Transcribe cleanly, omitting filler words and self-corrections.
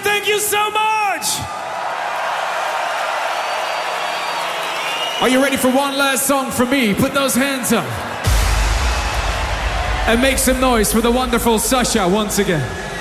thank you so much. Are you ready for one last song from me? Put those hands up. And make some noise for the wonderful Sasha once again.